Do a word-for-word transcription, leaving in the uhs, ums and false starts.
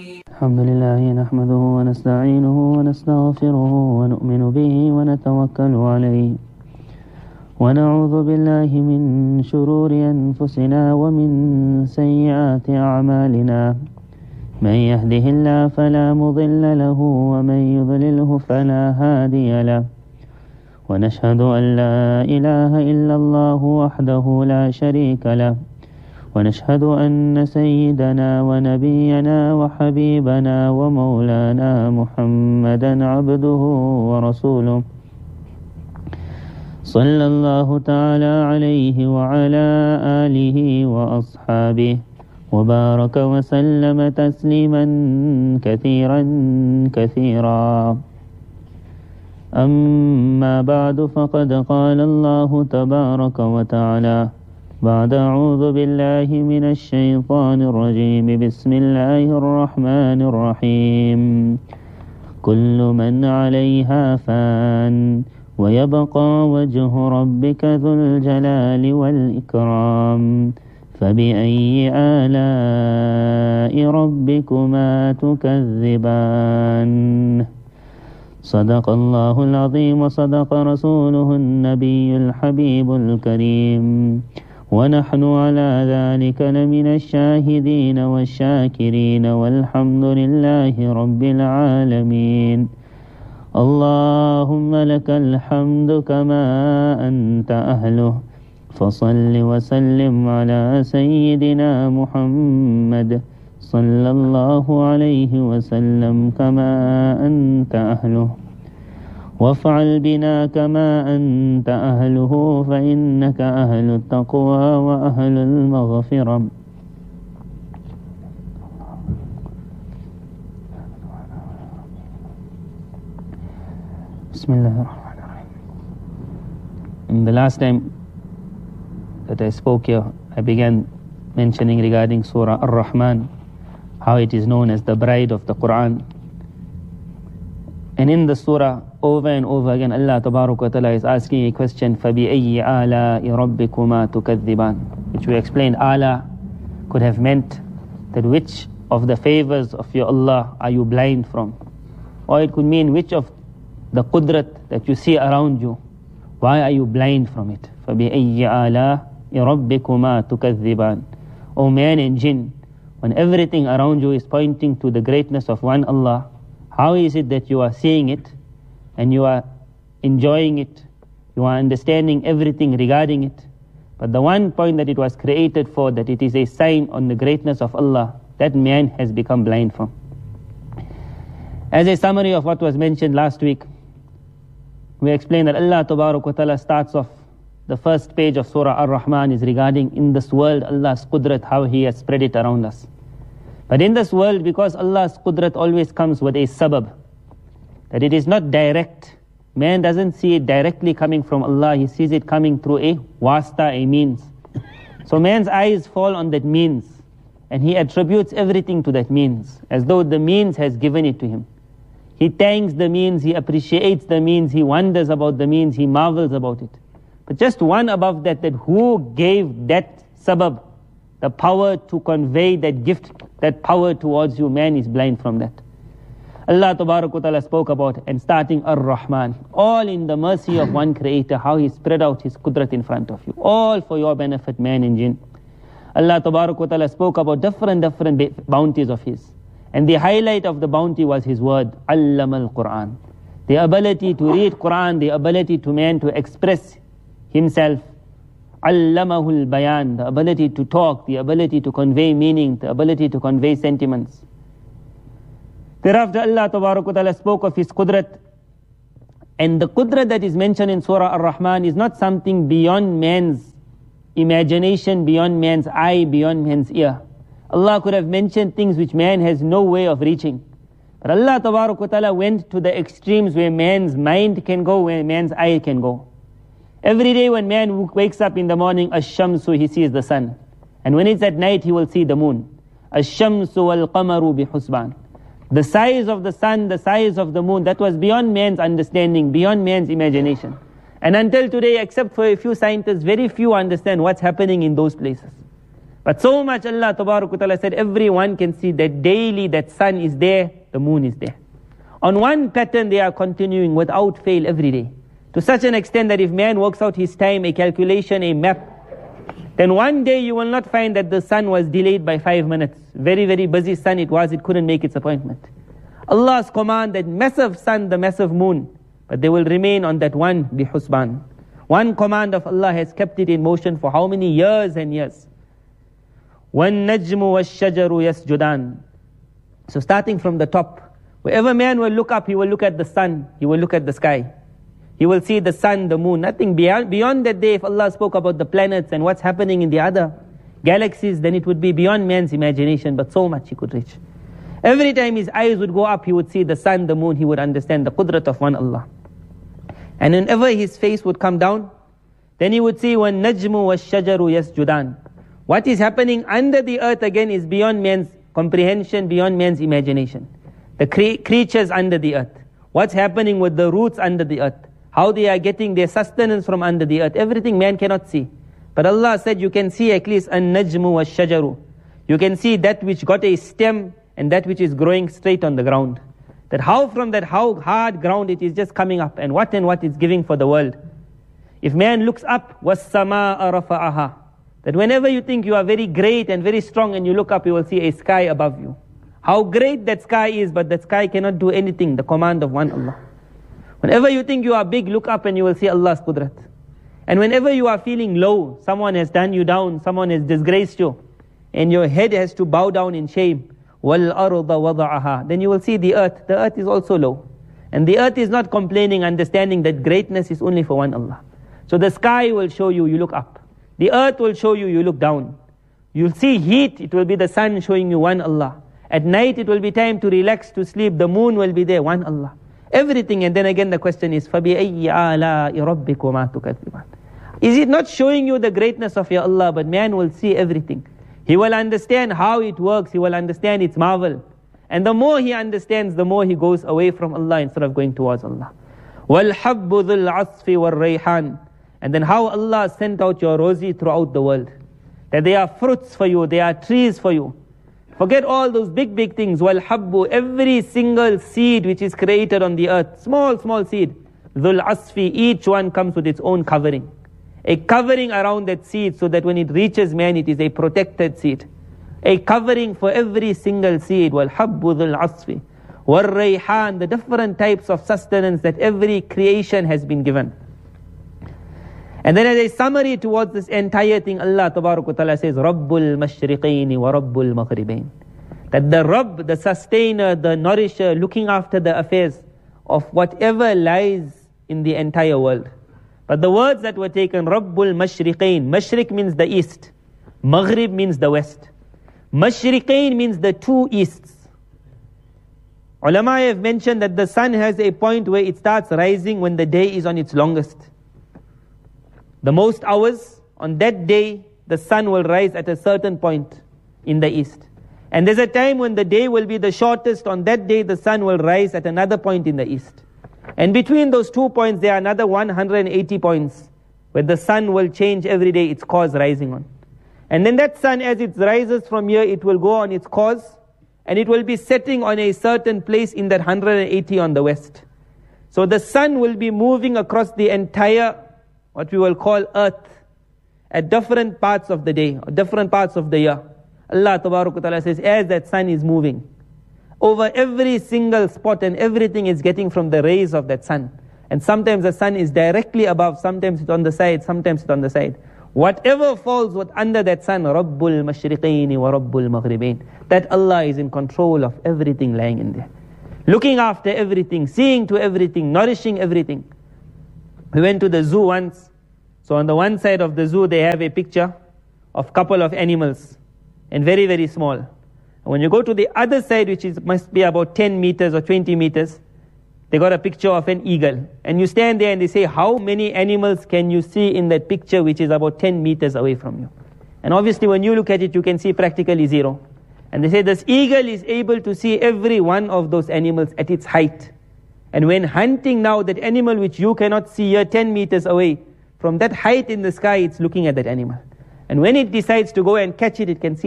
الحمد لله نحمده ونستعينه ونستغفره ونؤمن به ونتوكل عليه ونعوذ بالله من شرور أنفسنا ومن سيئات أعمالنا من يهده الله فلا مضل له ومن يضلله فلا هادي له ونشهد أن لا إله إلا الله وحده لا شريك له ونشهد أن سيدنا ونبينا وحبيبنا ومولانا محمدا عبده ورسوله صلى الله تعالى عليه وعلى آله وأصحابه وبارك وسلم تسليما كثيرا كثيرا أما بعد فقد قال الله تبارك وتعالى بعد أعوذ بالله من الشيطان الرجيم بسم الله الرحمن الرحيم كل من عليها فان ويبقى وجه ربك ذو الجلال والإكرام فبأي آلاء ربكما تكذبان صدق الله العظيم وصدق رسوله النبي الحبيب الكريم ونحن على ذلك لمن الشاهدين والشاكرين والحمد لله رب العالمين اللهم لك الحمد كما أنت أهله فصل وسلم على سيدنا محمد صلى الله عليه وسلم كما أنت أهله وافعل بنا كما أنت أهله فإنك أهل التقوى وأهل المغفرة بسم الله الرحمن الرحيم. The last time that I spoke here, I began mentioning regarding Surah Ar-Rahman, how it is known as the bride of the Quran. And in the surah, over and over again, Allah Tabaraka wa Ta'ala is asking a question, فَبِأَيِّ آلَاءِ رَبِّكُمَا تُكَذِّبَانِ, which we explained, ala could have meant that which of the favors of your Allah are you blind from? Or it could mean which of the qudrat that you see around you, why are you blind from it? فَبِأَيِّ آلَاءِ رَبِّكُمَا تُكَذِّبَانِ. O man and jinn, when everything around you is pointing to the greatness of one Allah, how is it that you are seeing it and you are enjoying it, you are understanding everything regarding it, but the one point that it was created for, that it is a sign on the greatness of Allah, that man has become blind from. As a summary of what was mentioned last week, we explained that Allah Tabaraka wa Ta'ala starts off, the first page of Surah Ar-Rahman is regarding in this world Allah's qudrat, how He has spread it around us. But in this world, because Allah's qudrat always comes with a sabab, that it is not direct. Man doesn't see it directly coming from Allah, he sees it coming through a wasta, a means. So man's eyes fall on that means, and he attributes everything to that means, as though the means has given it to him. He thanks the means, he appreciates the means, he wonders about the means, he marvels about it. But just one above that, that who gave that sabab, the power to convey that gift, that power towards you, man is blind from that. Allah Tabaraka wa Ta'ala spoke about, and starting Ar-Rahman, all in the mercy of one Creator, how He spread out His qudrat in front of you, all for your benefit, man and jinn. Allah Tabaraka wa Ta'ala spoke about different, different bounties of His. And the highlight of the bounty was His word, Allama al-Quran. The ability to read Quran, the ability to man to express himself, Allamahul Bayan, the ability to talk, the ability to convey meaning, the ability to convey sentiments. Thereafter Allah Tabaraka wa Ta'ala spoke of His qudrat. And the qudrat that is mentioned in Surah Ar-Rahman is not something beyond man's imagination, beyond man's eye, beyond man's ear. Allah could have mentioned things which man has no way of reaching. But Allah Tabaraka wa Ta'ala went to the extremes where man's mind can go, where man's eye can go. Every day when man wakes up in the morning, ash-shamsu, he sees the sun. And when it's at night, he will see the moon. Ash-shamsu wal-qamaru bi-husban. The size of the sun, the size of the moon, that was beyond man's understanding, beyond man's imagination. And until today, except for a few scientists, very few understand what's happening in those places. But so much Allah Ta'ala said, everyone can see that daily that sun is there, the moon is there. On one pattern they are continuing without fail every day. To such an extent that if man works out his time, a calculation, a map, then one day you will not find that the sun was delayed by five minutes. Very, very busy sun it was, it couldn't make its appointment. Allah's command, that massive sun, the massive moon, but they will remain on that one bihusban. One command of Allah has kept it in motion for how many years and years. وَالنَّجْمُ وَالشَّجَرُ يَسْجُدَانِ. So starting from the top, wherever man will look up, he will look at the sun, he will look at the sky. He will see the sun, the moon, nothing beyond, beyond that day. If Allah spoke about the planets and what's happening in the other galaxies, then it would be beyond man's imagination, but so much he could reach. Every time his eyes would go up, he would see the sun, the moon, he would understand the qudrat of one Allah. And whenever his face would come down, then he would see, وَالنَّجْمُ وَالشَّجَرُ يَسْجُدَانِ. What is happening under the earth again is beyond man's comprehension, beyond man's imagination. The cre- creatures under the earth. What's happening with the roots under the earth. How they are getting their sustenance from under the earth. Everything man cannot see. But Allah said you can see at least an-najmu wa-shajaru. You can see that which got a stem and that which is growing straight on the ground. That how from that how hard ground it is just coming up, and what and what it's giving for the world. If man looks up, was-samaa'a rafa'aha. That whenever you think you are very great and very strong and you look up, you will see a sky above you. How great that sky is, but that sky cannot do anything, the command of one Allah. Whenever you think you are big, look up and you will see Allah's qudrat. And whenever you are feeling low, someone has done you down, someone has disgraced you, and your head has to bow down in shame, وَالْأَرْضَ وَضَعَهَا. Then you will see the earth. The earth is also low. And the earth is not complaining, understanding that greatness is only for one Allah. So the sky will show you, you look up. The earth will show you, you look down. You'll see heat, it will be the sun showing you one Allah. At night it will be time to relax, to sleep. The moon will be there, one Allah. Everything, and then again the question is, فَبِأَيِّ آلَاءِ رَبِّكُمَا تُكَذِّبَانِ. Is it not showing you the greatness of your Allah, but man will see everything. He will understand how it works, he will understand its marvel. And the more he understands, the more he goes away from Allah instead of going towards Allah. وَالْحَبُّ ذُو الْعَصْفِ وَالرَّيْحَانِ. And then how Allah sent out your rosy throughout the world. That they are fruits for you, they are trees for you. Forget all those big, big things. وَالْحَبُّ, every single seed which is created on the earth, small, small seed. ذُو الْعَصْفِ, each one comes with its own covering. A covering around that seed so that when it reaches man, it is a protected seed. A covering for every single seed. وَالْحَبُّ ذُو الْعَصْفِ وَالرَّيْحَانِ, the different types of sustenance that every creation has been given. And then as a summary towards this entire thing, Allah Ta'ala says, Rabbul Mashriqaini wa Rabbul Maghribain. That the Rabb, the sustainer, the nourisher, looking after the affairs of whatever lies in the entire world. But the words that were taken, Rabbul Mashriqain. Mashriq means the east. Maghrib means the west. Mashriqain means the two easts. Ulama have mentioned that the sun has a point where it starts rising when the day is on its longest. The most hours, on that day, the sun will rise at a certain point in the east. And there's a time when the day will be the shortest. On that day, the sun will rise at another point in the east. And between those two points, there are another one hundred eighty points where the sun will change every day its course rising on. And then that sun, as it rises from here, it will go on its course, and it will be setting on a certain place in that one hundred eighty on the west. So the sun will be moving across the entire, what we will call earth, at different parts of the day, or different parts of the year. Allah Ta'ala says, as that sun is moving, over every single spot and everything is getting from the rays of that sun. And sometimes the sun is directly above, sometimes it's on the side, sometimes it's on the side. Whatever falls what under that sun, Rabbul Mashriqaini wa Rabbul Maghribain. That Allah is in control of everything lying in there. Looking after everything, seeing to everything, nourishing everything. We went to the zoo once. So on the one side of the zoo, they have a picture of a couple of animals, and very, very small. And when you go to the other side, which is must be about ten meters or twenty meters, they got a picture of an eagle. And you stand there and they say, how many animals can you see in that picture which is about ten meters away from you? And obviously when you look at it, you can see practically zero. And they say this eagle is able to see every one of those animals at its height. And when hunting now, that animal which you cannot see here ten meters away, from that height in the sky, it's looking at that animal. And when it decides to go and catch it, it can see